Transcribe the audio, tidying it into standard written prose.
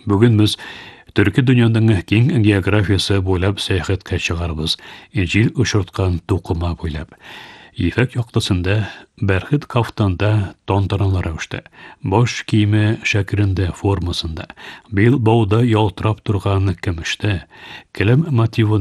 Бүген без Төрки дөньяның киң географиясы буйлап сәяхәткә чыгарбыз. Инҗил очырткан тукыма буйлап. Ефәк яктысында, бәрхет кафтанда тантаналы рәвештә. Баш киеме шәкерендә формасында. Бил бауда ялтырап торган көмештә. Келәм мотивы